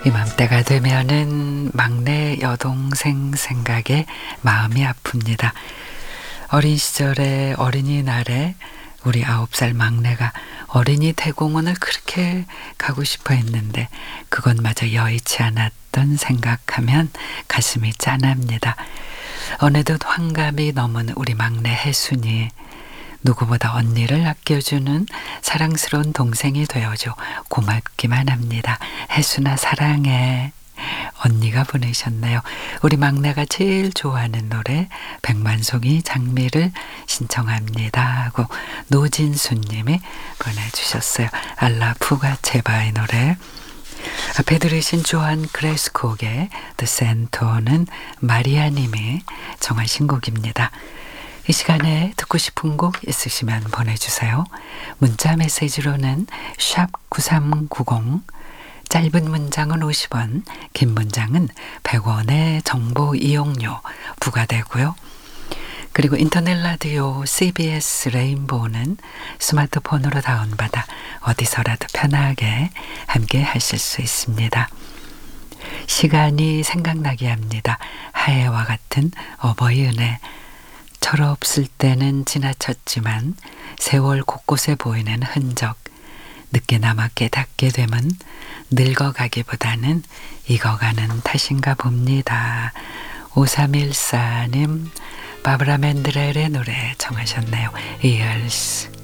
이맘때가 되면은 막내 여동생 생각에 마음이 아픕니다. 어린 시절에 어린이날에 우리 9살 막내가 어린이 대공원을 그렇게 가고 싶어 했는데 그것마저 여의치 않았던 생각하면 가슴이 짠합니다. 어느덧 환갑이 넘은 우리 막내 혜순이 누구보다 언니를 아껴주는 사랑스러운 동생이 되어줘 고맙기만 합니다. 혜순아 사랑해. 언니가 보내셨네요. 우리 막내가 제일 좋아하는 노래 백만송이 장미를 신청합니다 하고 노진수님이 보내주셨어요. 알라 푸가체바의 노래. 앞에 들으신 조한 크레스콕의 The Center는 마리아님이 정하신 곡입니다. 이 시간에 듣고 싶은 곡 있으시면 보내주세요. 문자 메시지로는 샵 9390, 짧은 문장은 50원, 긴 문장은 100원의 정보 이용료 부과되고요. 그리고 인터넷 라디오 CBS 레인보우는 스마트폰으로 다운받아 어디서라도 편하게 함께 하실 수 있습니다. 시간이 생각나게 합니다. 하해와 같은 어버이 은혜. 철없을 때는 지나쳤지만 세월 곳곳에 보이는 흔적. 늦게나마 깨닫게 되면 늙어가기보다는 익어가는 탓인가 봅니다. 5314님 바브라 맨드렐의 노래 정하셨네요. Years.